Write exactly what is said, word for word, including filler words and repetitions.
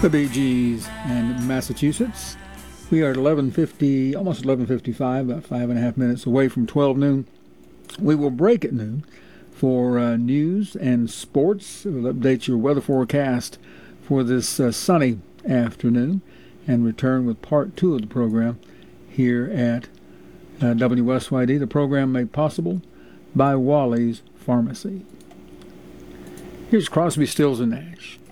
The Bee Gees and Massachusetts. We are at eleven fifty, almost eleven fifty-five, about five and a half minutes away from twelve noon. We will break at noon for uh, news and sports. We'll update your weather forecast for this uh, sunny afternoon and return with part two of the program here at uh, W S Y D. The program made possible by Wally's Pharmacy. Here's Crosby, Stills and Nash.